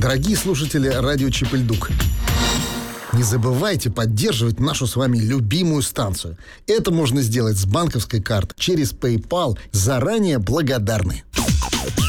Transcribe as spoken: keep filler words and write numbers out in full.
Дорогие слушатели радио Чип-и-Ль-Дук, не забывайте поддерживать нашу с вами любимую станцию. Это можно сделать с банковской карты через PayPal. Заранее благодарны.